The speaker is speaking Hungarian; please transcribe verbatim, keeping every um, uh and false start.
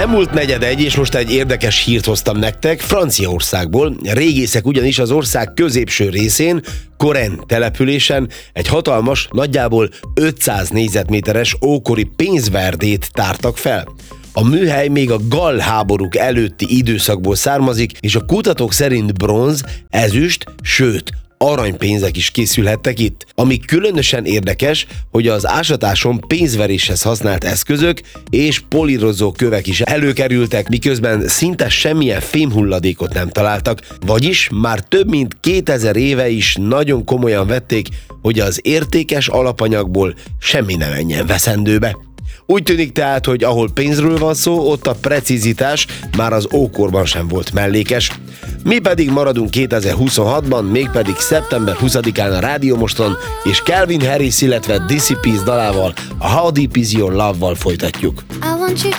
Elmúlt negyedegy, és most egy érdekes hírt hoztam nektek Franciaországból. Régészek ugyanis az ország középső részén, Koren településen egy hatalmas, nagyjából ötszáz négyzetméteres ókori pénzverdét tártak fel. A műhely még a gall háborúk előtti időszakból származik, és a kutatók szerint bronz, ezüst, sőt, aranypénzek is készülhettek itt. Ami különösen érdekes, hogy az ásatáson pénzveréshez használt eszközök és polírozó kövek is előkerültek, miközben szinte semmilyen fémhulladékot nem találtak, vagyis már több mint kétezer éve is nagyon komolyan vették, hogy az értékes alapanyagból semmi ne menjen veszendőbe. Úgy tűnik tehát, hogy ahol pénzről van szó, ott a precizitás már az ókorban sem volt mellékes. Mi pedig maradunk kétezer-huszonhatban, mégpedig szeptember huszadikán a Rádió Moston, és Calvin Harris, illetve Dizzy Peace dalával, a How Deep Is Your Love-val folytatjuk. I want you